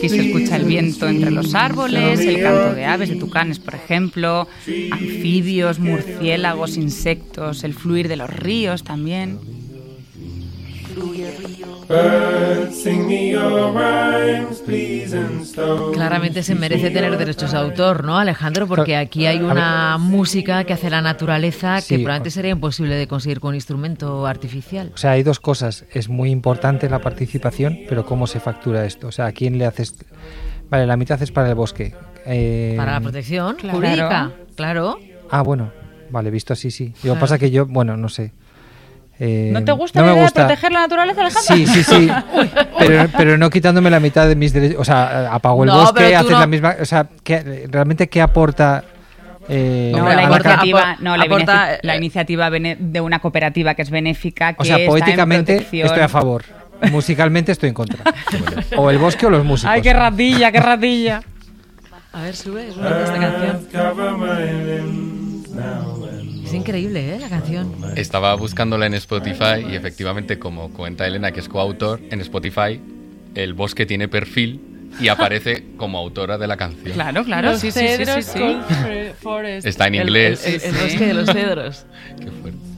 Aquí se escucha el viento entre los árboles, el canto de aves, de tucanes, por ejemplo, anfibios, murciélagos, insectos, el fluir de los ríos también. Claramente se merece tener derechos de autor, ¿no, Alejandro? Porque aquí hay una música que hace la naturaleza que probablemente sería imposible de conseguir con un instrumento artificial. O sea, hay dos cosas. Es muy importante la participación, pero ¿cómo se factura esto? O sea, ¿a quién le haces...? Vale, la mitad es para el bosque. Para la protección jurídica, claro. Ah, bueno. Vale, visto así, sí. Lo que pasa que yo, bueno, no sé. ¿No te gusta la idea de proteger la naturaleza, Alejandro? Sí. pero no quitándome la mitad de mis derechos. O sea, apago el bosque, haces la misma... O sea, ¿realmente qué aporta...? La iniciativa de una cooperativa que es benéfica, que o sea, poéticamente está estoy a favor. Musicalmente estoy en contra. O el bosque o los músicos. ¡Ay, qué ratilla, qué ratilla! A ver, sube, es bonita esta canción. Es increíble, la canción. Estaba buscándola en Spotify y efectivamente, como cuenta Elena, que es coautor, en Spotify el bosque tiene perfil y aparece como autora de la canción. Claro, sí. Forest. Está en inglés. El bosque de los cedros. Qué fuerte.